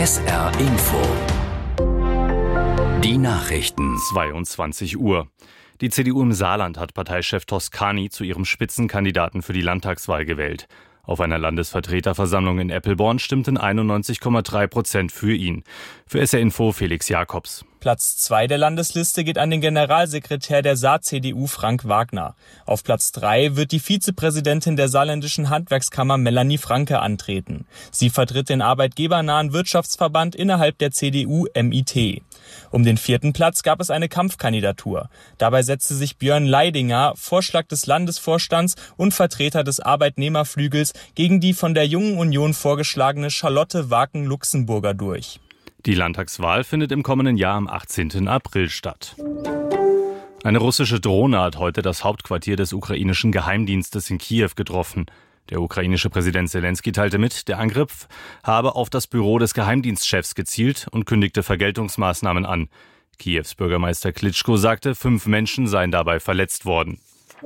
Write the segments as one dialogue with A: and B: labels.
A: SR Info. Die Nachrichten.
B: 22 Uhr. Die CDU im Saarland hat Parteichef Toscani zu ihrem Spitzenkandidaten für die Landtagswahl gewählt. Auf einer Landesvertreterversammlung in Eppelborn stimmten 91,3% für ihn. Für SR Info Felix Jakobs.
C: Platz 2 der Landesliste geht an den Generalsekretär der Saar-CDU Frank Wagner. Auf Platz 3 wird die Vizepräsidentin der Saarländischen Handwerkskammer Melanie Franke antreten. Sie vertritt den arbeitgebernahen Wirtschaftsverband innerhalb der CDU MIT. Um den 4. Platz gab es eine Kampfkandidatur. Dabei setzte sich Björn Leidinger, Vorschlag des Landesvorstands und Vertreter des Arbeitnehmerflügels, gegen die von der Jungen Union vorgeschlagene Charlotte Waken-Luxemburger durch.
B: Die Landtagswahl findet im kommenden Jahr am 18. April statt. Eine russische Drohne hat heute das Hauptquartier des ukrainischen Geheimdienstes in Kiew getroffen. Der ukrainische Präsident Zelensky teilte mit, der Angriff habe auf das Büro des Geheimdienstchefs gezielt und kündigte Vergeltungsmaßnahmen an. Kiews Bürgermeister Klitschko sagte, 5 Menschen seien dabei verletzt worden.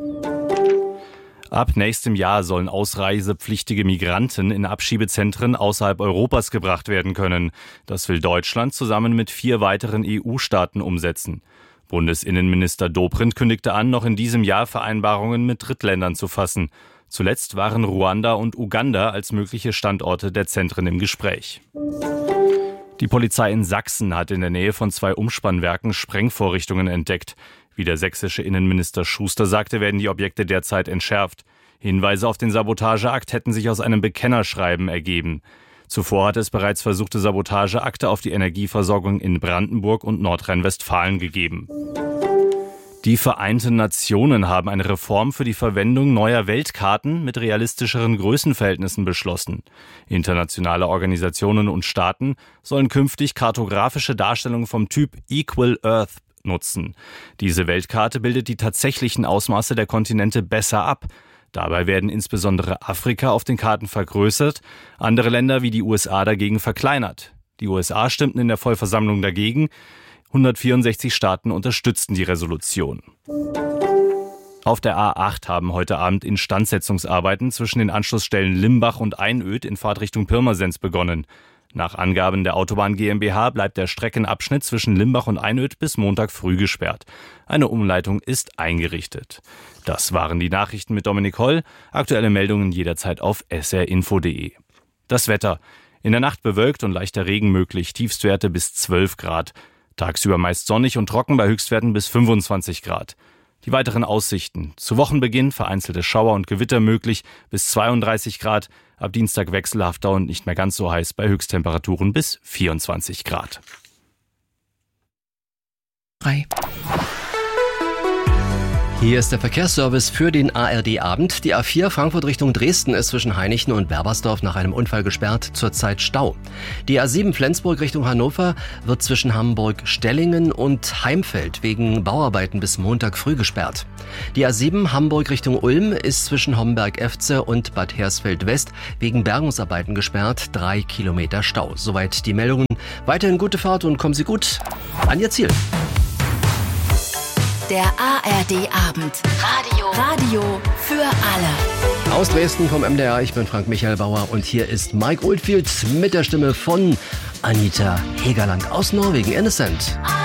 B: Ab nächstem Jahr sollen ausreisepflichtige Migranten in Abschiebezentren außerhalb Europas gebracht werden können. Das will Deutschland zusammen mit 4 weiteren EU-Staaten umsetzen. Bundesinnenminister Dobrindt kündigte an, noch in diesem Jahr Vereinbarungen mit Drittländern zu fassen. Zuletzt waren Ruanda und Uganda als mögliche Standorte der Zentren im Gespräch. Die Polizei in Sachsen hat in der Nähe von 2 Umspannwerken Sprengvorrichtungen entdeckt. Wie der sächsische Innenminister Schuster sagte, werden die Objekte derzeit entschärft. Hinweise auf den Sabotageakt hätten sich aus einem Bekennerschreiben ergeben. Zuvor hatte es bereits versuchte Sabotageakte auf die Energieversorgung in Brandenburg und Nordrhein-Westfalen gegeben. Die Vereinten Nationen haben eine Reform für die Verwendung neuer Weltkarten mit realistischeren Größenverhältnissen beschlossen. Internationale Organisationen und Staaten sollen künftig kartografische Darstellungen vom Typ Equal Earth nutzen. Diese Weltkarte bildet die tatsächlichen Ausmaße der Kontinente besser ab. Dabei werden insbesondere Afrika auf den Karten vergrößert, andere Länder wie die USA dagegen verkleinert. Die USA stimmten in der Vollversammlung dagegen. 164 Staaten unterstützten die Resolution. Auf der A8 haben heute Abend Instandsetzungsarbeiten zwischen den Anschlussstellen Limbach und Einöd in Fahrtrichtung Pirmasens begonnen. Nach Angaben der Autobahn GmbH bleibt der Streckenabschnitt zwischen Limbach und Einöd bis Montag früh gesperrt. Eine Umleitung ist eingerichtet. Das waren die Nachrichten mit Dominik Holl. Aktuelle Meldungen jederzeit auf srinfo.de. Das Wetter. In der Nacht bewölkt und leichter Regen möglich, Tiefstwerte bis 12 Grad. Tagsüber meist sonnig und trocken bei Höchstwerten bis 25 Grad. Die weiteren Aussichten. Zu Wochenbeginn vereinzelte Schauer und Gewitter möglich bis 32 Grad. Ab Dienstag wechselhafter und nicht mehr ganz so heiß bei Höchsttemperaturen bis 24 Grad.
D: Hier ist der Verkehrsservice für den ARD-Abend. Die A4 Frankfurt Richtung Dresden ist zwischen Heinichen und Berbersdorf nach einem Unfall gesperrt, zurzeit Stau. Die A7 Flensburg Richtung Hannover wird zwischen Hamburg-Stellingen und Heimfeld wegen Bauarbeiten bis Montag früh gesperrt. Die A7 Hamburg Richtung Ulm ist zwischen Homberg-Efze und Bad Hersfeld-West wegen Bergungsarbeiten gesperrt, 3 Kilometer Stau. Soweit die Meldungen. Weiterhin gute Fahrt und kommen Sie gut an Ihr Ziel.
E: Der ARD-Abend. Radio für alle.
D: Aus Dresden vom MDR, ich bin Frank Michael Bauer und hier ist Mike Oldfield mit der Stimme von Anita Hegerland aus Norwegen, Innocent.